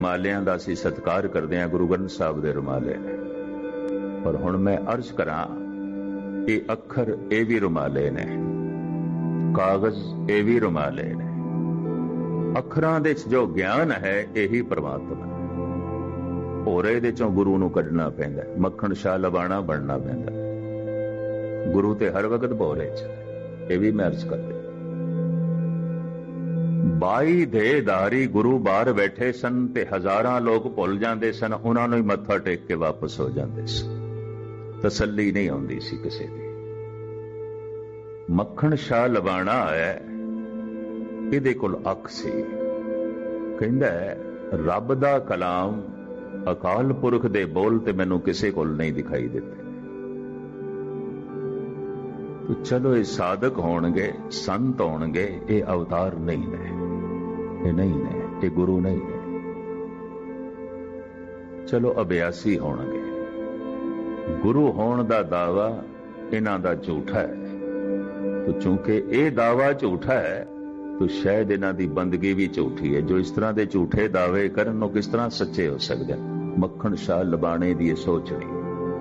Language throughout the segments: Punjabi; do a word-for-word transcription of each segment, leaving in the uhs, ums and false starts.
ਰੁਮਾਲਿਆਂ ਦਾ ਅਸੀਂ ਸਤਿਕਾਰ ਕਰਦੇ ਹਾਂ, ਗੁਰੂ ਗ੍ਰੰਥ ਸਾਹਿਬ ਦੇ ਰੁਮਾਲੇ ਨੇ। ਪਰ ਹੁਣ ਮੈਂ ਅਰਜ਼ ਕਰਾਂ, ਇਹ ਅੱਖਰ ਇਹ ਵੀ ਰੁਮਾਲੇ ਨੇ, ਕਾਗਜ਼ ਇਹ ਵੀ ਰੁਮਾਲੇ ਨੇ। ਅੱਖਰਾਂ ਦੇ ਚ ਜੋ ਗਿਆਨ ਹੈ ਇਹੀ ਪ੍ਰਮਾਤਮਾ। ਭੋਰੇ ਦੇ ਚੋਂ ਗੁਰੂ ਨੂੰ ਕੱਢਣਾ ਪੈਂਦਾ, ਮੱਖਣ ਸ਼ਾਹ ਲਬਾਣਾ ਬਣਨਾ ਪੈਂਦਾ। ਗੁਰੂ ਤੇ ਹਰ ਵਕਤ ਭੋਰੇ ਚ, ਇਹ ਵੀ ਮੈਂ ਅਰਜ਼ ਕਰਦੇ। ਬਾਈ ਦੇਹਧਾਰੀ ਗੁਰੂ ਬਾਹਰ ਬੈਠੇ ਸਨ ਤੇ ਹਜ਼ਾਰਾਂ ਲੋਕ ਭੁੱਲ ਜਾਂਦੇ ਸਨ, ਉਹਨਾਂ ਨੂੰ ਹੀ ਮੱਥਾ ਟੇਕ ਕੇ ਵਾਪਸ ਹੋ ਜਾਂਦੇ ਸਨ। ਤਸੱਲੀ ਨਹੀਂ ਆਉਂਦੀ ਸੀ ਕਿਸੇ ਦੀ। ਮੱਖਣ ਸ਼ਾਹ ਲਬਾਣਾ ਹੈ, ਇਹਦੇ ਕੋਲ ਅੱਖ ਸੀ। ਕਹਿੰਦਾ ਰੱਬ ਦਾ ਕਲਾਮ, ਅਕਾਲ ਪੁਰਖ ਦੇ ਬੋਲ ਤੇ ਮੈਨੂੰ ਕਿਸੇ ਕੋਲ ਨਹੀਂ ਦਿਖਾਈ ਦਿੱਤੇ। ਤੋ ਚਲੋ ਇਹ ਸਾਧਕ ਹੋਣਗੇ, ਸੰਤ ਹੋਣਗੇ, ਇਹ ਅਵਤਾਰ ਨਹੀਂ ਨੇ, ਇਹ ਨਹੀਂ ਨੇ, ਇਹ ਗੁਰੂ ਨਹੀਂ ਨੇ। ਚਲੋ ਅਭਿਆਸੀ ਹੋਣਗੇ। ਗੁਰੂ ਹੋਣ ਦਾ ਦਾਵਾ ਇਹਨਾਂ ਦਾ ਝੂਠਾ ਹੈ। ਤੋ ਚੂੰਕਿ ਇਹ ਦਾਵਾ ਝੂਠਾ ਹੈ ਤੋ ਸ਼ਾਇਦ ਇਹਨਾਂ ਦੀ ਬੰਦਗੀ ਵੀ ਝੂਠੀ ਹੈ। ਜੋ ਇਸ ਤਰ੍ਹਾਂ ਦੇ ਝੂਠੇ ਦਾਅਵੇ ਕਰਨ, ਉਹ ਕਿਸ ਤਰ੍ਹਾਂ ਸੱਚੇ ਹੋ ਸਕਦੇ? ਮੱਖਣ ਸ਼ਾਹ ਲਬਾਣੇ ਦੀ ਇਹ ਸੋਚ ਨਹੀਂ।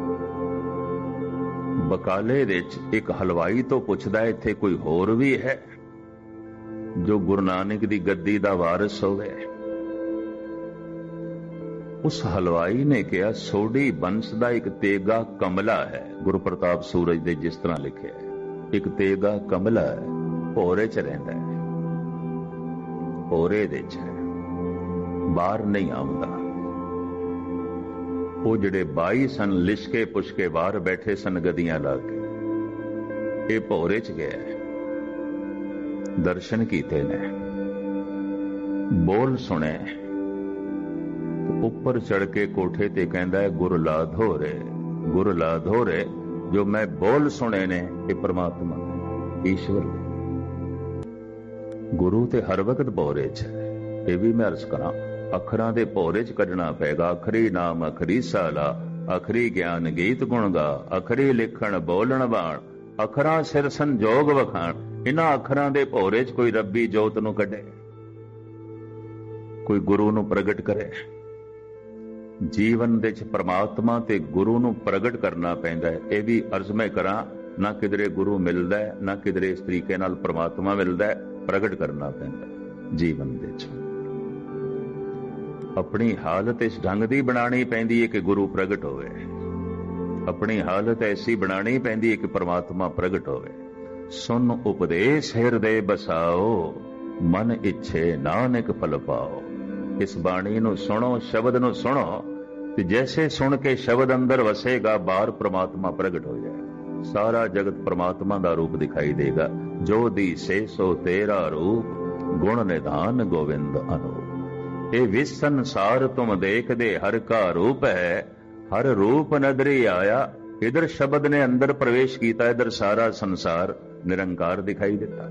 ਬਕਾਲੇ ਵਿੱਚ ਇੱਕ ਹਲਵਾਈ ਤੋਂ ਪੁੱਛਦਾ, ਇੱਥੇ ਕੋਈ ਹੋਰ ਵੀ ਹੈ ਜੋ ਗੁਰੂ ਨਾਨਕ ਦੀ ਗੱਦੀ ਦਾ ਵਾਰਿਸ ਹੋਵੇ? ਉਸ ਹਲਵਾਈ ਨੇ ਕਿਹਾ, ਸੋਢੀ ਬੰਸ ਦਾ ਇੱਕ ਤੇਗਾ ਕਮਲਾ ਹੈ। ਗੁਰੂ ਪ੍ਰਤਾਪ ਸੂਰਜ ਦੇ ਜਿਸ ਤਰ੍ਹਾਂ ਲਿਖਿਆ ਹੈ, ਇੱਕ ਤੇਗਾ ਕਮਲਾ ਹੈ, ਭੋਰੇ ਚ ਰਹਿੰਦਾ ਹੈ, ਭੋਰੇ ਦੇ ਚ ਹੈ, ਬਾਹਰ ਨਹੀਂ ਆਉਂਦਾ। ਉਹ ਜਿਹੜੇ ਬਾਈ ਸਨ, ਲਿਸ਼ਕੇ ਪੁਸ਼ਕੇ ਬਾਹਰ ਬੈਠੇ ਸਨ ਗਦੀਆਂ ਲਾ ਕੇ, ਇਹ ਭੋਰੇ ਚ ਗਿਆ, ਦਰਸ਼ਨ ਕੀਤੇ ਨੇ, ਬੋਲ ਸੁਣੇ। ਉੱਪਰ ਚੜ ਕੇ ਕੋਠੇ ਤੇ ਕਹਿੰਦਾ, ਗੁਰ ਲਾਧੋ ਰੇ, ਗੁਰ ਲਾਧੋ ਰੇ, ਜੋ ਮੈਂ ਬੋਲ ਸੁਣੇ ਨੇ ਇਹ ਪ੍ਰਮਾਤਮਾ ਈਸ਼ਵਰ ਦੇ। ਗੁਰੂ ਤੇ ਹਰ ਵਕਤ ਭੋਰੇ ਚ ਹੈ। ਇਹ ਵੀ ਮੈਂ ਅਰਜ਼ ਕਰਾਂ, ਅੱਖਰਾਂ ਦੇ ਭੋਰੇ ਚ ਕੱਢਣਾ ਪਏਗਾ। ਅਖਰੀ ਨਾਮ ਅਖਰੀ ਸਾਲਾ, ਅਖਰੀ ਗਿਆਨ ਗੀਤ ਗੁਣ ਗਾ, ਅਖਰੀ ਲਿਖਣ ਬੋਲਣ ਬਾਣ, ਅੱਖਰਾਂ ਸਿਰ ਸੰਜੋਗ ਵਖਾਣ। ਇਹਨਾਂ ਅੱਖਰਾਂ ਦੇ ਭੋਰੇ ਚ ਕੋਈ ਰੱਬੀ ਜੋਤ ਨੂੰ ਕੱਢੇ, ਕੋਈ ਗੁਰੂ ਨੂੰ ਪ੍ਰਗਟ ਕਰੇ। ਜੀਵਨ ਦੇ ਚ ਪ੍ਰਮਾਤਮਾ ਤੇ ਗੁਰੂ ਨੂੰ ਪ੍ਰਗਟ ਕਰਨਾ ਪੈਂਦਾ ਹੈ। ਇਹ ਵੀ ਅਰਜ਼ ਮੈਂ ਕਰਾਂ, ਨਾ ਕਿਧਰੇ ਗੁਰੂ ਮਿਲਦਾ ਹੈ, ਨਾ ਕਿਧਰੇ ਇਸ ਤਰੀਕੇ ਨਾਲ ਪ੍ਰਮਾਤਮਾ ਮਿਲਦਾ ਹੈ। ਪ੍ਰਗਟ ਕਰਨਾ ਪੈਂਦਾ ਜੀਵਨ ਦੇ ਚ। ਆਪਣੀ ਹਾਲਤ ਇਸ ਢੰਗ ਦੀ ਬਣਾਣੀ ਪੈਂਦੀ ਹੈ ਕਿ ਗੁਰੂ ਪ੍ਰਗਟ ਹੋਵੇ। ਆਪਣੀ ਹਾਲਤ ਐਸੀ ਬਣਾਣੀ ਪੈਂਦੀ ਹੈ ਕਿ ਪ੍ਰਮਾਤਮਾ ਪ੍ਰਗਟ ਹੋਵੇ। ਸੁਨ ਉਪਦੇਸ਼ ਹਿਰਦੇ ਬਸਾਓ, ਮਨ ਇੱਛੇ ਨਾਨਕ ਫਲ ਪਾਓ। ਇਸ ਬਾਣੀ ਨੂੰ ਸੁਣੋ, ਸ਼ਬਦ ਨੂੰ ਸੁਣੋ, ਤੇ ਜੈਸੇ ਸੁਣ ਕੇ ਸ਼ਬਦ ਅੰਦਰ ਵਸੇਗਾ, ਬਾਹਰ ਪ੍ਰਮਾਤਮਾ ਪ੍ਰਗਟ ਹੋ ਜਾਏਗਾ। ਸਾਰਾ ਜਗਤ ਪ੍ਰਮਾਤਮਾ ਦਾ ਰੂਪ ਦਿਖਾਈ ਦੇਗਾ। ਜੋ ਦੀ ਸੇ ਸੋ ਤੇਰਾ ਰੂਪ, ਗੁਣ ਨਿਧਾਨ ਗੋਵਿੰਦ ਅਨੂਪ। ਇਹ ਵਿਸ ਸੰਸਾਰ ਤੁਮ ਦੇਖਦੇ, ਹਰ ਕਾ ਰੂਪ ਹੈ, ਹਰ ਰੂਪ ਨਦਰੀ ਆਇਆ। ਇਧਰ ਸ਼ਬਦ ਨੇ ਅੰਦਰ ਪ੍ਰਵੇਸ਼ ਕੀਤਾ, ਇਧਰ ਸਾਰਾ ਸੰਸਾਰ ਨਿਰੰਕਾਰ ਦਿਖਾਈ ਦਿੱਤਾ।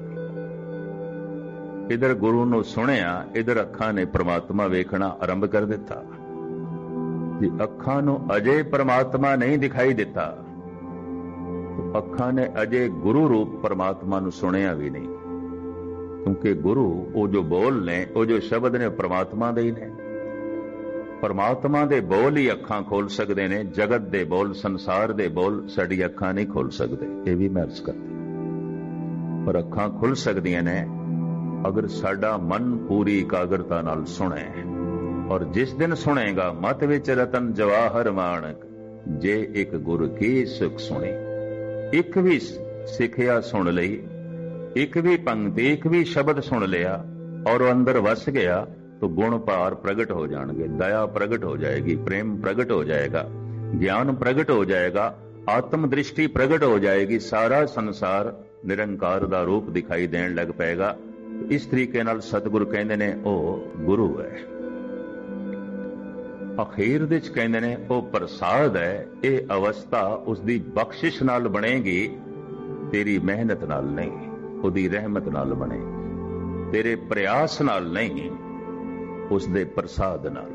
ਇਧਰ ਗੁਰੂ ਨੂੰ ਸੁਣਿਆ, ਇਧਰ ਅੱਖਾਂ ਨੇ ਪ੍ਰਮਾਤਮਾ ਵੇਖਣਾ ਆਰੰਭ ਕਰ ਦਿੱਤਾ। ਜੇ ਅੱਖਾਂ ਨੂੰ ਅਜੇ ਪ੍ਰਮਾਤਮਾ ਨਹੀਂ ਦਿਖਾਈ ਦਿੱਤਾ, ਅੱਖਾਂ ਨੇ ਅਜੇ ਗੁਰੂ ਰੂਪ ਪ੍ਰਮਾਤਮਾ ਨੂੰ ਸੁਣਿਆ ਵੀ ਨਹੀਂ। ਕਿਉਂਕਿ ਗੁਰੂ ਉਹ ਜੋ ਬੋਲ ਨੇ, ਉਹ ਜੋ ਸ਼ਬਦ ਨੇ, ਪ੍ਰਮਾਤਮਾ ਦੇ ਹੀ ਨੇ। ਪ੍ਰਮਾਤਮਾ ਦੇ ਬੋਲ ਹੀ ਅੱਖਾਂ ਖੋਲ ਸਕਦੇ ਨੇ। ਜਗਤ ਦੇ ਬੋਲ, ਸੰਸਾਰ ਦੇ ਬੋਲ ਸਾਡੀ ਅੱਖਾਂ ਨਹੀਂ ਖੋਲ ਸਕਦੇ। ਇਹ ਵੀ ਮੈਂ ਅਰਜ਼ ਕਰਦਾ। ਪਰ ਅੱਖਾਂ ਖੁੱਲ ਸਕਦੀਆਂ ਨੇ ਅਗਰ ਸਾਡਾ ਮਨ ਪੂਰੀ ਇਕਾਗਰਤਾ ਨਾਲ ਸੁਣੇ। ਔਰ ਜਿਸ ਦਿਨ ਸੁਣੇਗਾ, ਮਤ ਵਿੱਚ ਰਤਨ ਜਵਾਹਰ ਮਾਣਕ, ਜੇ ਇੱਕ ਗੁਰ ਕੀ ਸੁਖ ਸੁਣੀ। ਇੱਕ ਵੀ ਸਿੱਖਿਆ ਸੁਣ ਲਈ, ਇੱਕ ਵੀ ਪੰਕਤੀ, ਇੱਕ ਵੀ ਸ਼ਬਦ ਸੁਣ ਲਿਆ ਔਰ ਅੰਦਰ ਵਸ ਗਿਆ, ਤਾਂ ਗੁਣ ਭਾਰ ਪ੍ਰਗਟ ਹੋ ਜਾਣਗੇ, ਦਇਆ ਪ੍ਰਗਟ ਹੋ ਜਾਏਗੀ, ਪ੍ਰੇਮ ਪ੍ਰਗਟ ਹੋ ਜਾਏਗਾ, ਗਿਆਨ ਪ੍ਰਗਟ ਹੋ ਜਾਏਗਾ, ਆਤਮ ਦ੍ਰਿਸ਼ਟੀ ਪ੍ਰਗਟ ਹੋ ਜਾਏਗੀ। ਸਾਰਾ ਸੰਸਾਰ ਨਿਰੰਕਾਰ ਦਾ ਰੂਪ ਦਿਖਾਈ ਦੇਣ ਲੱਗ ਪਏਗਾ। ਇਸ ਤਰੀਕੇ ਨਾਲ ਸਤਿਗੁਰੂ ਕਹਿੰਦੇ ਨੇ ਉਹ ਗੁਰੂ ਹੈ। ਅਖੀਰ ਦੇ ਚ ਕਹਿੰਦੇ ਨੇ ਉਹ ਪ੍ਰਸਾਦ ਹੈ। ਇਹ ਅਵਸਥਾ ਉਸ ਦੀ ਬਖਸ਼ਿਸ਼ ਨਾਲ ਬਣੇਗੀ, ਤੇਰੀ ਮਿਹਨਤ ਨਾਲ ਨਹੀਂ, ਉਹਦੀ ਰਹਿਮਤ ਨਾਲ ਬਣੇਗੀ, ਤੇਰੇ ਪ੍ਰਯਾਸ ਨਾਲ ਨਹੀਂ, ਉਸ ਦੇ ਪ੍ਰਸਾਦ ਨਾਲ।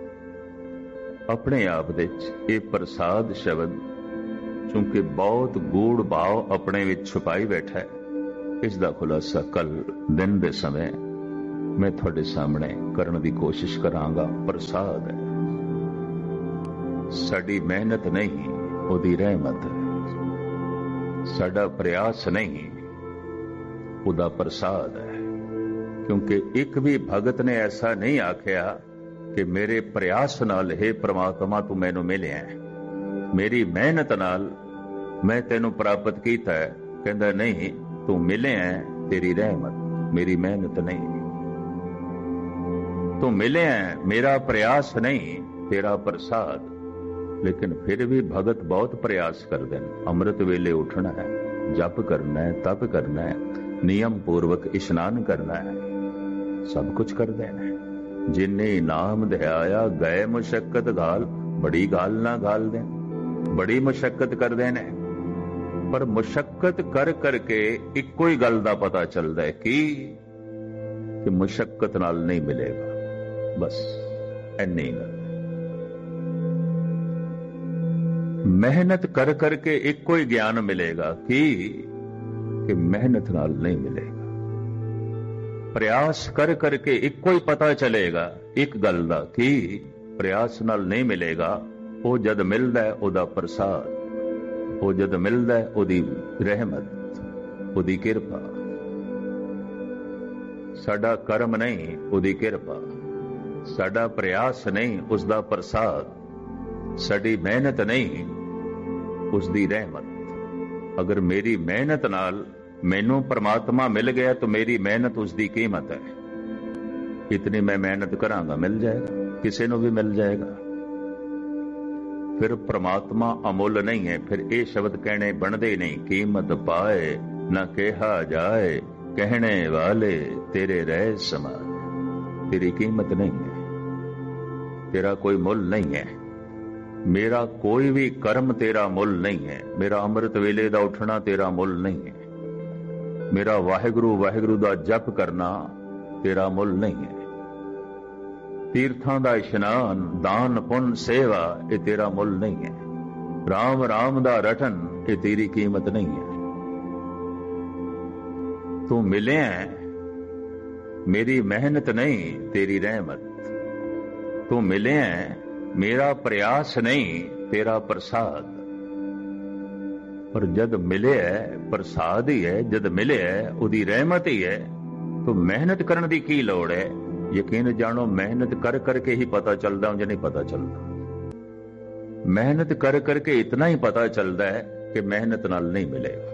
ਆਪਣੇ ਆਪ ਦੇ ਚ ਇਹ ਪ੍ਰਸਾਦ ਸ਼ਬਦ ਚੂੰਕਿ ਬਹੁਤ ਗੂੜ ਭਾਵ ਆਪਣੇ ਵਿੱਚ ਛੁਪਾਈ ਬੈਠਾ ਹੈ, ਇਸ ਦਾ ਖੁਲਾਸਾ ਕੱਲ ਦਿਨ ਦੇ ਸਮੇਂ मैं थोड़े सामने करने की कोशिश करांगा। प्रसाद है, साडी मेहनत नहीं, उहदी रहमत है। साडा प्रयास नहीं, उहदा प्रसाद है। क्योंकि एक भी भगत ने ऐसा नहीं आख्या कि मेरे प्रयास नाल हे परमात्मा तू मैनू मिलिया है, मेरी मेहनत नाल मैं तेनू प्राप्त कीता है। कहंदा नहीं, तू मिले है, तेरी रहमत, मेरी मेहनत नहीं। तू मिले है, मेरा प्रयास नहीं, तेरा प्रसाद। लेकिन फिर भी भगत बहुत प्रयास करते हैं। अमृत वेले उठना है, जप करना है, तप करना है, नियम पूर्वक इशनान करना है, सब कुछ करते हैं। जिन्हें नाम ध्याया गए मुशक्कत घाल, बड़ी गाल ना गाल दें, बड़ी मुशक्कत कर देने। पर मुशक्कत कर करके इको ही गल दा पता चलता है कि, कि मुशक्कत नाल नहीं मिलेगा। बस इन्नी गल। मेहनत कर करके इको ही ज्ञान मिलेगा कि, कि मेहनत नाल नहीं मिलेगा। प्रयास कर करके इको ही पता चलेगा एक गल दा कि प्रयास नाल नहीं मिलेगा। वो जद मिलदा है ओदा प्रसाद, वो जद मिलदा है ओदी रहमत, ओदी किरपा। साडा कर्म नहीं, ओदी किरपा। साडा प्रयास नहीं, उसदा प्रसाद। साडी मेहनत नहीं, उसदी रहमत। अगर मेरी मेहनत नाल मैनू परमात्मा मिल गया तो मेरी मेहनत उसदी कीमत है। इतनी मैं मेहनत करांगा, मिल जाएगा, किसी को भी मिल जाएगा। फिर परमात्मा अमुल नहीं है। फिर ये शब्द कहने बनते नहीं। कीमत पाए न कहा जाए, कहने वाले तेरे रह समान। तेरी कीमत नहीं है, तेरा कोई मुल नहीं है। मेरा कोई भी कर्म तेरा मुल नहीं है। मेरा अमृत वेले दा उठना तेरा मुल नहीं है। मेरा वाहिगुरु वाहिगुरु दा जप करना तेरा मुल नहीं है। तीर्थां दा इशनान, दान पुण्य सेवा, ये तेरा मुल नहीं है। राम राम दा रटन, ये तेरी कीमत नहीं है। तू मिले है, मेरी मेहनत नहीं, तेरी रहमत। तू मिले है, मेरा प्रयास नहीं, तेरा प्रसाद। पर जद मिले है, प्रसाद ही है। जद मिले है, उदी रहमत ही है। तो मेहनत करने की की लोड़ है। यकीन जानो, मेहनत कर करके ही पता चलता, मुझे नहीं पता चलता। मेहनत कर करके इतना ही पता चलता है कि मेहनत नाल नहीं मिलेगा।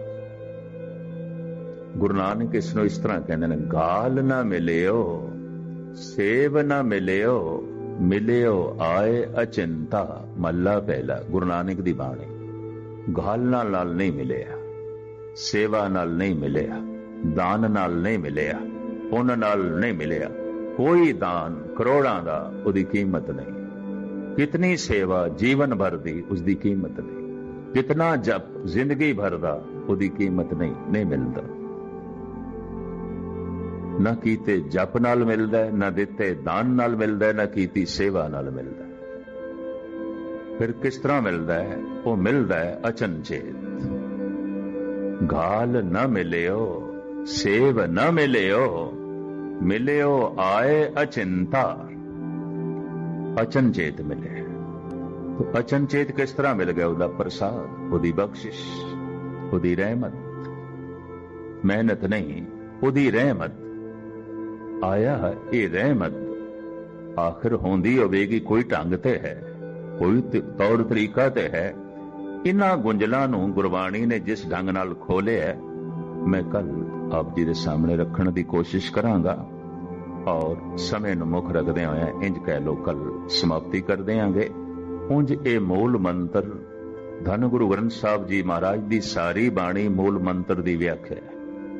गुरु नानक इसनों इस तरह कहते हैं, गाल ना मिलियो, सेव ना मिलियो, मिलियो आए अचिंता। मल्ला पहला, गुरु नानक दी बाणी। गालना नाल नहीं मिलिया, सेवा नाल नहीं मिलिया, दान नाल नहीं मिलिया, पुण्य नाल नहीं मिलिया। कोई दान करोड़ां दा उदी कीमत नहीं। कितनी सेवा जीवन भर दी, उसकी कीमत नहीं। कितना जप जिंदगी भर दा, उदी कीमत नहीं नहीं मिलता। न कीते जप नाल मिलदा है, न दिते दान नाल मिलदा है, न कीती सेवा नाल मिलदा है। फिर किस तरह मिलता है? वो मिलता है अचनचेत। गाल न मिलियो, सेव न मिलियो, मिलियो आए अचिंता। अचनचेत मिले। तो अचनचेत किस तरह मिल गया? उदा प्रसाद, उदी बख्शिश, उदी रहमत। मेहनत नहीं, उदी रहमत। आया ये रहमत आखिर होंदी होवेगी कोई ढंग ते है, कोई तौर तरीका ते है। इन्हां गुंजलां नूं गुरबाणी ने जिस ढंग नाल खोले है, मैं कल आप जी दे सामने रखने की कोशिश करांगा। और समय नूं मुख रखदे होए इंज कह लो कल समाप्ति कर देंगे। उंज ये मूल मंत्र धन गुरु ग्रंथ साहब जी महाराज की सारी बाणी मूल मंत्र की व्याख्या है।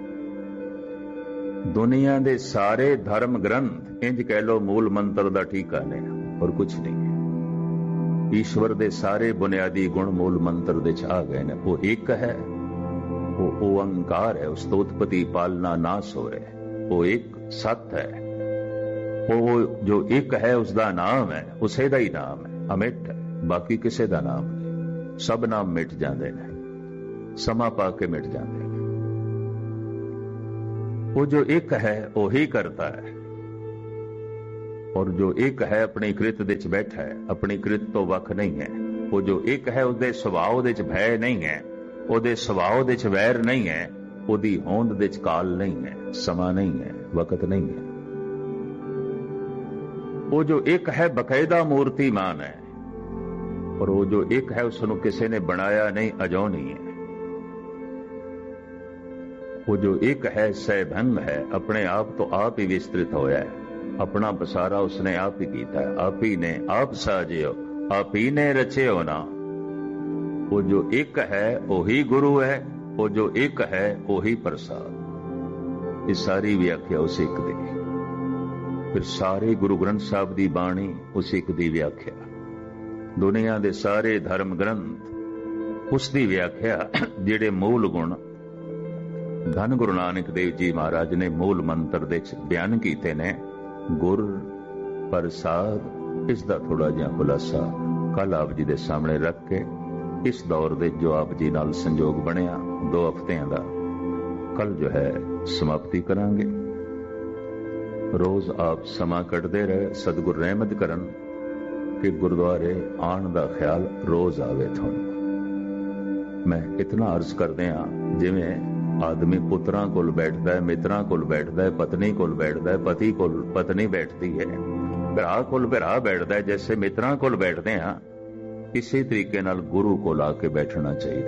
दुनिया के सारे धर्म ग्रंथ इंज कह लो मूल मंत्र का ठीका ने, और कुछ नहीं है। ईश्वर के सारे बुनियादी गुण मूल मंत्र दे आ गए ने। वो एक है, वो ओंकार है, उस तो उत्पत्ति पालना नाश हो रहे। वो एक सत है, वो जो एक है उसका नाम है, उसे का ही नाम है, अमिट है। बाकी किसी का नाम नहीं। सब नाम मिट जाते हैं, समा पा के मिट जाते हैं। वो जो एक है वो ही करता है। ਔਰ ਜੋ ਇੱਕ ਹੈ ਆਪਣੀ ਕ੍ਰਿਤ ਦੇ ਵਿੱਚ ਬੈਠਾ ਹੈ, ਆਪਣੀ ਕ੍ਰਿਤ ਤੋਂ ਵੱਖ ਨਹੀਂ ਹੈ। ਉਹ ਜੋ ਇੱਕ ਹੈ ਉਹਦੇ ਸੁਭਾਅ ਦੇ ਵਿੱਚ ਭੈ ਨਹੀਂ ਹੈ, ਉਹਦੇ ਸੁਭਾਅ ਦੇ ਵਿੱਚ ਵੈਰ ਨਹੀਂ ਹੈ, ਉਹਦੀ ਹੋਂਦ ਦੇ ਵਿੱਚ ਕਾਲ ਨਹੀਂ ਹੈ, ਸਮਾਂ ਨਹੀਂ ਹੈ, ਵਕਤ ਨਹੀਂ ਹੈ। ਉਹ ਜੋ ਇੱਕ ਹੈ ਬਕਾਇਦਾ ਮੂਰਤੀਮਾਨ ਹੈ, ਔਰ ਉਹ ਜੋ ਇੱਕ ਹੈ ਉਸ ਨੂੰ ਕਿਸੇ ਨੇ ਬਣਾਇਆ ਨਹੀਂ, ਅਜੋ ਨਹੀਂ ਹੈ। ਉਹ ਜੋ ਇੱਕ ਹੈ ਸਹਿਭੰਗ ਹੈ, ਆਪਣੇ ਆਪ ਤੋਂ ਆਪ ਹੀ ਵਿਸਤ੍ਰਿਤ ਹੋਇਆ ਹੈ, ਆਪਣਾ ਪਸਾਰਾ ਉਸਨੇ ਆਪ ਹੀ ਕੀਤਾ ਹੈ, ਆਪ ਹੀ ਨੇ ਆਪ ਸਾਜਿਓ, ਆਪ ਹੀ ਨੇ ਰਚਿਓ ਨਾ। ਉਹ ਜੋ ਇੱਕ ਹੈ ਉਹੀ ਗੁਰੂ ਹੈ, ਉਹ ਜੋ ਇੱਕ ਹੈ ਉਹੀ ਪ੍ਰਸਾਦ। ਇਹ ਸਾਰੀ ਵਿਆਖਿਆ ਉਸ ਇੱਕ ਦੀ। ਫਿਰ ਸਾਰੇ ਗੁਰੂ ਗ੍ਰੰਥ ਸਾਹਿਬ ਦੀ ਬਾਣੀ ਉਸ ਇੱਕ ਦੀ ਵਿਆਖਿਆ, ਦੁਨੀਆ ਦੇ ਸਾਰੇ ਧਰਮ ਗ੍ਰੰਥ ਉਸ ਦੀ ਵਿਆਖਿਆ। ਜਿਹੜੇ ਮੂਲ ਗੁਣ ਧੰਨ ਗੁਰੂ ਨਾਨਕ ਦੇਵ ਜੀ ਮਹਾਰਾਜ ਨੇ ਮੂਲ ਮੰਤਰ ਦੇ ਵਿੱਚ ਬਿਆਨ ਕੀਤੇ ਨੇ, ਗੁਰ ਪ੍ਰਸਾਦ, ਇਸ ਦਾ ਥੋੜਾ ਜਿਹਾ ਖੁਲਾਸਾ ਕੱਲ ਆਪ ਜੀ ਦੇ ਸਾਹਮਣੇ ਰੱਖ ਕੇ ਇਸ ਦੌਰ ਦੇ ਜੋ ਆਪ ਜੀ ਨਾਲ ਸੰਜੋਗ ਬਣਿਆ ਦੋ ਹਫ਼ਤਿਆਂ ਦਾ, ਕੱਲ ਜੋ ਹੈ ਸਮਾਪਤੀ ਕਰਾਂਗੇ। ਰੋਜ਼ ਆਪ ਸਮਾਂ ਕੱਢਦੇ ਰਹੇ, ਸਤਿਗੁਰ ਰਹਿਮਤ ਕਰਨ ਕਿ ਗੁਰਦੁਆਰੇ ਆਉਣ ਦਾ ਖਿਆਲ ਰੋਜ਼ ਆਵੇ ਤੁਹਾਨੂੰ। ਮੈਂ ਇਤਨਾ ਅਰਜ਼ ਕਰਦੇ ਹਾਂ, ਜਿਵੇਂ ਆਦਮੀ ਪੁੱਤਰਾਂ ਕੋਲ ਬੈਠਦਾ ਹੈ, ਮਿੱਤਰਾਂ ਕੋਲ ਬੈਠਦਾ ਹੈ, ਪਤਨੀ ਕੋਲ ਬੈਠਦਾ ਹੈ, ਪਤੀ ਕੋਲ ਪਤਨੀ ਬੈਠਦੀ ਹੈ, ਭਰਾ ਕੋਲ ਭਰਾ ਬੈਠਦਾ ਹੈ, ਜੈਸੇ ਮਿੱਤਰਾਂ ਕੋਲ ਬੈਠਦੇ ਹਾਂ, ਇਸੇ ਤਰੀਕੇ ਨਾਲ ਗੁਰੂ ਕੋਲ ਆ ਕੇ ਬੈਠਣਾ ਚਾਹੀਦਾ।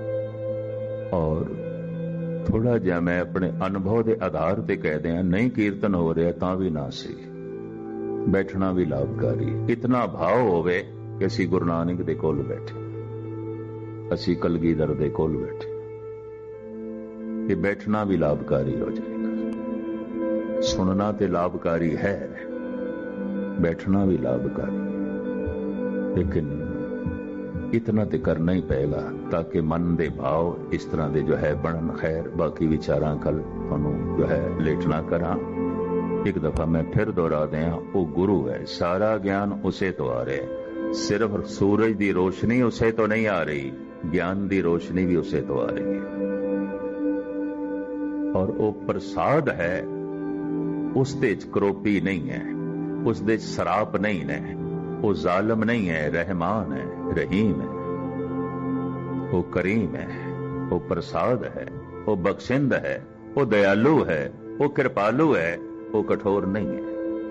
ਔਰ ਥੋੜਾ ਜਿਹਾ ਮੈਂ ਆਪਣੇ ਅਨੁਭਵ ਦੇ ਆਧਾਰ ਤੇ ਕਹਿਦੇ ਹਾਂ, ਨਹੀਂ ਕੀਰਤਨ ਹੋ ਰਿਹਾ ਤਾਂ ਵੀ ਨਾ ਸੀ, ਬੈਠਣਾ ਵੀ ਲਾਭਕਾਰੀ। ਇਤਨਾ ਭਾਵ ਹੋਵੇ ਕਿ ਅਸੀਂ ਗੁਰੂ ਨਾਨਕ ਦੇ ਕੋਲ ਬੈਠੇ, ਅਸੀਂ ਕਲਗੀਧਰ ਦੇ ਕੋਲ ਬੈਠੇ, ਇਹ ਬੈਠਣਾ ਵੀ ਲਾਭਕਾਰੀ ਹੋ ਜਾਏਗਾ। ਸੁਣਨਾ ਤੇ ਲਾਭਕਾਰੀ ਹੈ, ਬੈਠਣਾ ਵੀ ਲਾਭਕਾਰੀ, ਲੇਕਿਨ ਇਤਨਾ ਤੇ ਕਰਨਾ ਹੀ ਪਏਗਾ ਤਾਂ ਕਿ ਮਨ ਦੇ ਭਾਵ ਇਸ ਤਰ੍ਹਾਂ ਦੇ ਜੋ ਹੈ ਬਣਨ। ਖੈਰ, ਬਾਕੀ ਵਿਚਾਰਾਂ ਕੱਲ ਤੁਹਾਨੂੰ ਜੋ ਹੈ ਲੇਟਣਾ ਕਰਾਂ। ਇੱਕ ਦਫਾ ਮੈਂ ਫਿਰ ਦੁਹਰਾ ਦਿਆਂ, ਉਹ ਗੁਰੂ ਹੈ, ਸਾਰਾ ਗਿਆਨ ਉਸੇ ਤੋਂ ਆ ਰਿਹਾ। ਸਿਰਫ ਸੂਰਜ ਦੀ ਰੋਸ਼ਨੀ ਉਸੇ ਤੋਂ ਨਹੀਂ ਆ ਰਹੀ, ਗਿਆਨ ਦੀ ਰੋਸ਼ਨੀ ਵੀ ਉਸੇ ਤੋਂ ਆ ਰਹੀ ਹੈ। ਔਰ ਉਹ ਪ੍ਰਸਾਦ ਹੈ, ਉਸ ਦੇ ਚ ਕਰੋਪੀ ਨਹੀਂ ਹੈ, ਉਸ ਦੇ ਚ ਸਰਾਪ ਨਹੀਂ ਹੈ, ਉਹ ਜ਼ਾਲਮ ਨਹੀਂ ਹੈ, ਰਹਿਮਾਨ ਹੈ, ਰਹੀਮ ਹੈ, ਉਹ ਕਰੀਮ ਹੈ, ਉਹ ਪ੍ਰਸਾਦ ਹੈ, ਉਹ ਬਖਸ਼ਿੰਦ ਹੈ, ਉਹ ਦਇਆਲੂ ਹੈ, ਉਹ ਕਿਰਪਾਲੂ ਹੈ, ਉਹ ਕਠੋਰ ਨਹੀਂ ਹੈ।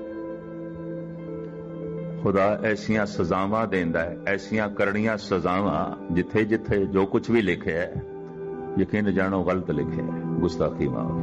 ਖੁਦਾ ਐਸੀਆਂ ਸਜ਼ਾਵਾਂ ਦਿੰਦਾ ਹੈ, ਐਸੀਆਂ ਕਰਨੀਆਂ ਸਜ਼ਾਵਾਂ, ਜਿੱਥੇ ਜਿੱਥੇ ਜੋ ਕੁਝ ਵੀ ਲਿਖਿਆ ਹੈ ਯਕੀਨ ਜਾਣੋ ਗਲਤ ਲਿਖਿਆ ਹੈ, गुस्ताखी माफ।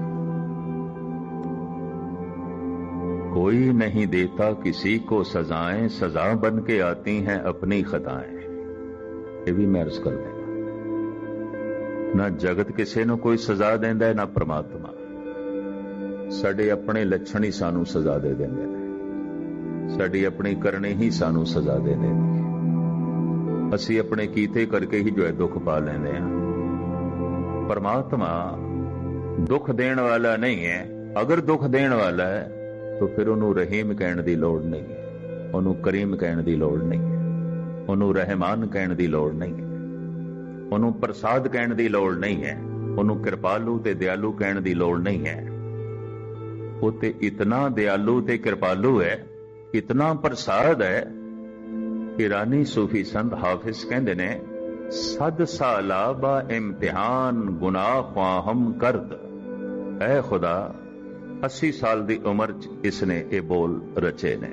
कोई नहीं देता किसी को सजाएं, सजा बन के आती हैं अपनी खताएं। ये भी मैं अर्ज कर देना, ना जगत किसी ਨੂੰ ਕੋਈ ਸਜ਼ਾ ਦਿੰਦਾ ਹੈ, ਨਾ ਪ੍ਰਮਾਤਮਾ। ਸਾਡੇ ਆਪਣੇ ਲੱਛਣ ਹੀ ਸਾਨੂੰ ਸਜ਼ਾ ਦੇ ਦਿੰਦੇ ਨੇ, ਸਾਡੀ ਆਪਣੀ ਕਰਨੀ ਹੀ ਸਾਨੂੰ ਸਜ਼ਾ ਦੇ ਦਿੰਦੀ। ਅਸੀਂ ਆਪਣੇ ਕੀਤੇ ਕਰਕੇ ਹੀ ਜੋ ਹੈ ਦੁੱਖ ਪਾ ਲੈਂਦੇ ਹਾਂ। परमात्मा दुख देने वाला नहीं है। अगर दुख देने वाला है तो फिर उन्होंने रहीम कहने की लोड़ नहीं है, उन्होंने करीम कहने की लोड़ नहीं है, उन्होंने रहमान कहने की लोड़ नहीं है, उन्होंने प्रसाद कहने की लोड़ नहीं है, उन्होंने कृपालू ते दयालू कहने की लोड़ नहीं है। वो ते इतना दयालू ते कृपालू है, इतना प्रसाद है कि रानी सूफी संत हाफिज कहते ने, सद साला बा इम्तिहान गुनाह ख्वाहम करद। ऐ खुदा, अस्सी साल की उम्र च इसने ये बोल रचे ने।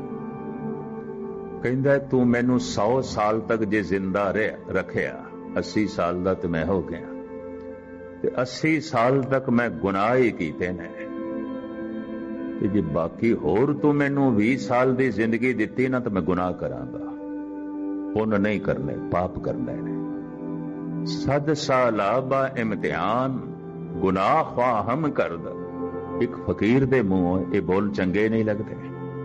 कहंदा तू मैनू सौ साल तक जे जिंदा रह रखिया, अस्सी साल दा ते मैं हो गया, ते अस्सी साल तक मैं गुनाह ही कीते ने, ते जे बाकी होर तू मैनू बीस साल की जिंदगी दिती ना, तो मैं गुनाह करांगा, पुण्य नहीं करने, पाप करने ने। सद साला बा इम्तिहान गुनाह ख्वाहम करद। एक फकीर दे मुंह ये बोल चंगे नहीं लगते,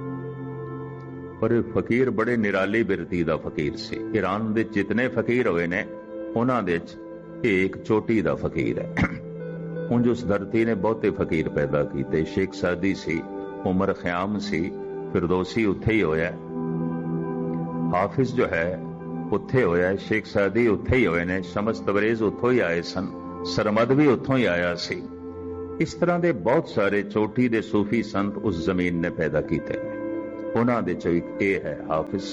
पर फकीर बड़े निराली बिरती दा फकीर सी। ईरान दे जितने फकीर होए ने, उन्हां दे च एक चोटी दा फकीर है। उंज उस धरती ने बहुते फकीर पैदा कीते। शेख सादी सी, उमर ख्याम सी, फिरदौसी उत्थे ही होया, हाफिज जो है उत्थे होया, शेख सादी उत्थे ही होए ने, शमस तबरेज उत्थों ही आए सन, सरमद भी उत्थों ही आया सी। इस तरह के बहुत सारे चोटी दे सूफी संत उस जमीन ने पैदा किए। ਉਹਨਾਂ ਦੇ ਚੋਂ ਇੱਕ ਇਹ ਹੈ ਹਾਫਿਜ਼।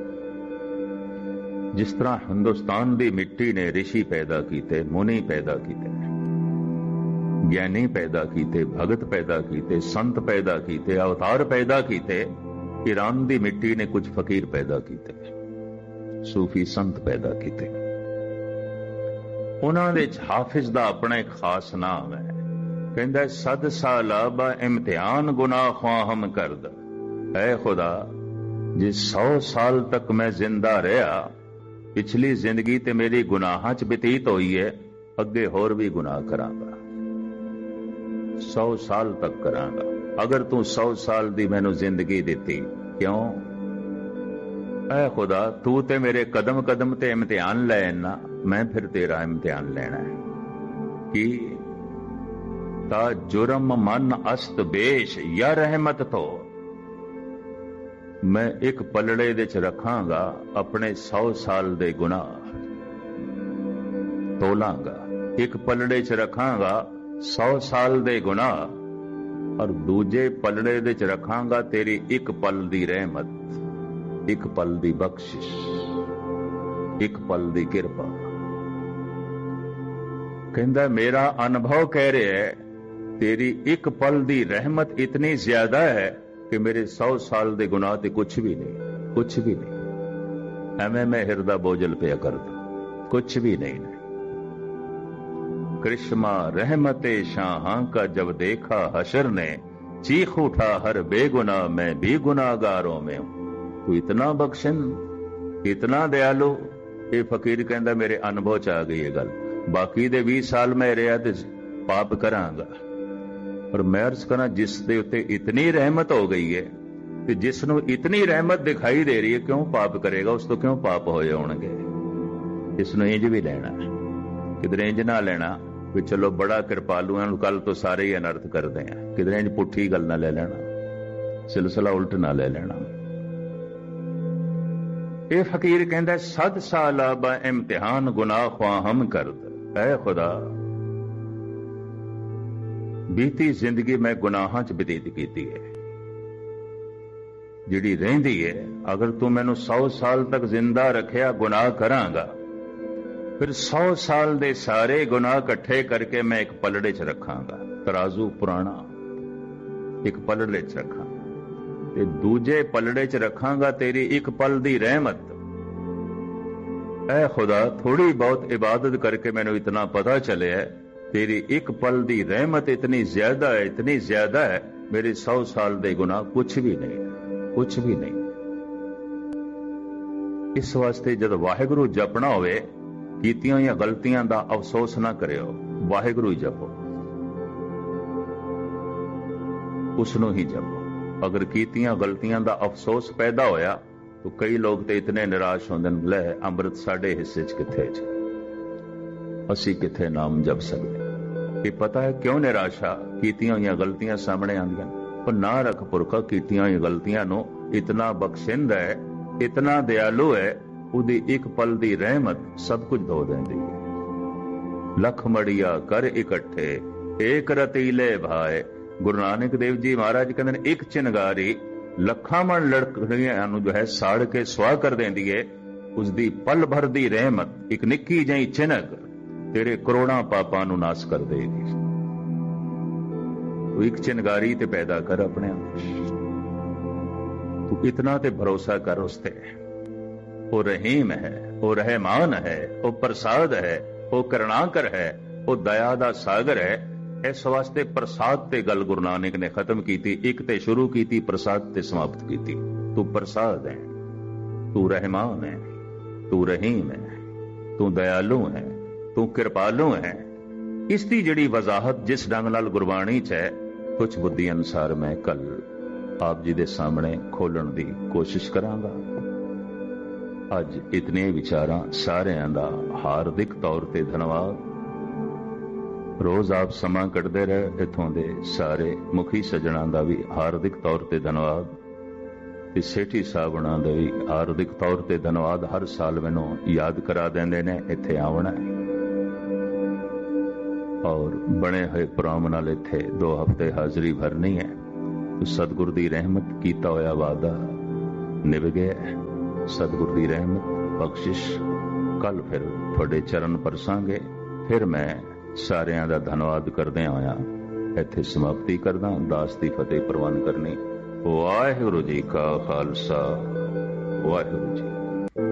ਜਿਸ ਤਰ੍ਹਾਂ ਹਿੰਦੁਸਤਾਨ ਦੀ ਮਿੱਟੀ ਨੇ ਰਿਸ਼ੀ ਪੈਦਾ ਕੀਤੇ, ਮੁਨੀ ਪੈਦਾ ਕੀਤੇ, ਗਿਆਨੀ ਪੈਦਾ ਕੀਤੇ, ਭਗਤ ਪੈਦਾ ਕੀਤੇ, ਸੰਤ ਪੈਦਾ ਕੀਤੇ, ਅਵਤਾਰ ਪੈਦਾ ਕੀਤੇ, ਈਰਾਨ ਦੀ ਮਿੱਟੀ ਨੇ ਕੁਝ ਫਕੀਰ ਪੈਦਾ ਕੀਤੇ, ਸੂਫੀ ਸੰਤ ਪੈਦਾ ਕੀਤੇ। ਉਹਨਾਂ ਦੇ ਹਾਫਿਜ਼ ਦਾ ਆਪਣਾ ਇੱਕ ਖਾਸ ਨਾਮ ਹੈ। ਕਹਿੰਦਾ ਸਦ ਸਾਲਾ ਬਾ ਇਮਤਿਹਾਨ ਗੁਨਾਹ ਖਵਾਹਮ ਕਰਦ। ਐ ਖੁਦਾ, ਜੇ ਸੌ ਸਾਲ ਤੱਕ ਮੈਂ ਜ਼ਿੰਦਾ ਰਿਹਾ, ਪਿਛਲੀ ਜ਼ਿੰਦਗੀ ਤੇ ਮੇਰੀ ਗੁਨਾਹਾਂ ਚ ਬਤੀਤ ਹੋਈ ਹੈ, ਅੱਗੇ ਹੋਰ ਵੀ ਗੁਨਾਹ ਕਰਾਂਗਾ, ਸੌ ਸਾਲ ਤੱਕ ਕਰਾਂਗਾ। ਅਗਰ ਤੂੰ ਸੌ ਸਾਲ ਦੀ ਮੈਨੂੰ ਜ਼ਿੰਦਗੀ ਦਿੱਤੀ, ਕਿਉਂ? ਐ ਖੁਦਾ, ਤੂੰ ਤੇ ਮੇਰੇ ਕਦਮ ਕਦਮ ਤੇ ਇਮਤਿਹਾਨ ਲੈਣਾ, ਮੈਂ ਫਿਰ ਤੇਰਾ ਇਮਤਿਹਾਨ ਲੈਣਾ ਹੈ। ਕੀ ਤਾ ਜੁਰਮ ਮਨ ਅਸਤ ਬੇਸ਼ ਯਾ ਰਹਿਮਤ ਤੋ। ਮੈਂ ਇੱਕ ਪਲੜੇ ਦੇ ਚ ਰੱਖਾਂਗਾ ਆਪਣੇ ਸੌ ਸਾਲ ਦੇ ਗੁਨਾਹ, ਤੋਲਾਂਗਾ। ਇੱਕ ਪਲੜੇ ਚ ਰੱਖਾਂਗਾ ਸੌ ਸਾਲ ਦੇ ਗੁਨਾਹ, ਔਰ ਦੂਜੇ ਪਲੜੇ ਦੇ ਚ ਰੱਖਾਂਗਾ ਤੇਰੀ ਇੱਕ ਪਲ ਦੀ ਰਹਿਮਤ, ਇੱਕ ਪਲ ਦੀ ਬਖਸ਼ਿਸ਼, ਇੱਕ ਪਲ ਦੀ ਕਿਰਪਾ। ਕਹਿੰਦਾ ਮੇਰਾ ਅਨੁਭਵ ਕਹਿ ਰਿਹਾ ਹੈ ਤੇਰੀ ਇੱਕ ਪਲ ਦੀ ਰਹਿਮਤ ਇਤਨੀ ਜ਼ਿਆਦਾ ਹੈ ਕਿ ਮੇਰੇ ਸੌ ਸਾਲ ਦੇ ਗੁਨਾਹ ਤੇ ਕੁਛ ਵੀ ਨਹੀਂ, ਕੁਛ ਵੀ ਨਹੀਂ। ਐਵੇਂ ਮੈਂ ਹਿਰਦਾ ਬੋਝਲ ਪਿਆ ਕਰਦਾ, ਕੁਛ ਵੀ ਨਹੀਂ। कृष्मा रहमते शाहां का जब देखा हशर ने, चीख उठा हर बेगुनाह मैं भी गुनाहगारों में हूं। तू इतना बख्शन, इतना दयालु। ये फकीर कहता मेरे अनुभव च आ गई है गल, बाकी दे बीस साल मैं रहा ते पाप करांगा, पर मैं अर्ज करा जिस दे उत्ते इतनी रहमत हो गई है ते जिसनों इतनी रहमत दिखाई दे रही है, क्यों पाप करेगा? उस तो क्यों पाप होए होणगे? इसनों इंज भी लेना, किधरे इंज ना लेना भी चलो बड़ा कृपालू है, कल तो सारे ही अनर्थ करते हैं। किधरे इंज पुठी गल ना ले लेना, सिलसिला उल्ट ना ले लेना। ये फकीर कहता सद साल बा इम्तिहान गुनाह ख्वाहम करद। ऐ खुदा, बीती जिंदगी मैं गुनाहां च बतीत कीती है, जिहड़ी रहिंदी है, अगर तू मैनू सौ साल तक जिंदा रखिया गुनाह करांगा, फिर सौ साल दे सारे गुनाह इकट्ठे करके मैं एक पलड़े च रखांगा, तराजू पुराना एक पलड़े च रखा, ते दूजे पलड़े च रखांगा तेरी एक पल दी रहमत। ऐ खुदा, थोड़ी बहुत इबादत करके मैनू इतना पता चले है तेरी एक पल दी रहमत इतनी ज्यादा है, इतनी ज्यादा है, मेरे सौ साल दे गुनाह कुछ भी नहीं, कुछ भी नहीं। इस वास्ते जब वाहिगुरू जपना होवे, कीतियां या गलतियां दा अफसोस ना करियो, वाहिगुरू ही जपो, उसनों ही जपो। अगर कीतियां गलतियां दा अफसोस पैदा होया तो कई लोग तो इतने निराश होंदे ने, ले अमृत साडे हिस्से च किथे च, असी किथे नाम जप सकदे। ये पता है क्यों निराशा? कीतियां या गलतियां सामने आंदियां, पर ना रख पुरखा कीतियां या गलतियां नो इतना बख्शिंद है, इतना दयालु है, उदी एक पल दी रहमत सब कुछ धो देंदी है। लख मड़िया कर इकट्ठे एक रतीले भाए। गुरु नानक देव जी महाराज कहते हैं एक चिनगारी लखा मन लड़कियां नूं जो है साड़ के सुआह कर देंदी है, उसदी पल भर दी रहमत एक निक्की जही चिनक तेरे करोड़ां पापां नूं नाश कर देगी। तू एक चिनगारी ते पैदा कर अपने आप, तू इतना ते भरोसा कर उसते। वो रहीम है, वो रहमान है, वो प्रसाद है, वो करुणाकर है, वो दया दा सागर है। इस वास्ते प्रसाद ते गल गुरु नानक ने खत्म की, एक ते शुरू की, प्रसाद ते समाप्त की। तू प्रसाद है, तू रहमान है, तू रहीम है, तू दयालु है, तू कृपालु है। इसकी जिहड़ी वजाहत जिस ढंग नाल गुरबाणी च है, कुछ बुद्धि अनुसार मैं कल आप जी दे सामने खोलण दी कोशिश करांगा। अज इतने विचारां सारिआं दा हार्दिक तौर ते धन्नवाद। रोज आप समा कढ़दे रहे, इत्थों दे सारे मुखी सज्जणां दा भी हार्दिक तौर ते धन्नवाद, ते सेठी साहबां दा भी हार्दिक तौर ते धन्नवाद। हर साल मैनूं याद करा देंदे ने इत्थे आवणा है, और बने हुए प्रोग्राम नाल इत्थे दो हफ्ते हाज़री भरनी है। ਸਤਿਗੁਰ ਦੀ ਰਹਿਮਤ ਕੀਤਾ ਹੋਇਆ ਵਾਅਦਾ ਨਿਭ ਗਿਆ। ਸਤਿਗੁਰ ਦੀ ਰਹਿਮਤ ਬਖਸ਼ਿਸ਼ ਕੱਲ ਫਿਰ ਤੁਹਾਡੇ ਚਰਨ ਪਰਸਾਂਗੇ। ਫਿਰ ਮੈਂ ਸਾਰਿਆਂ ਦਾ ਧੰਨਵਾਦ ਕਰਦਿਆਂ ਹੋਇਆ ਇੱਥੇ ਸਮਾਪਤੀ ਕਰਦਾ। ਦਾਸ ਦੀ ਫਤਿਹ ਪ੍ਰਵਾਨ ਕਰਨੀ। ਵਾਹਿਗੁਰੂ ਜੀ ਕਾ ਖਾਲਸਾ, ਵਾਹਿਗੁਰੂ ਜੀ।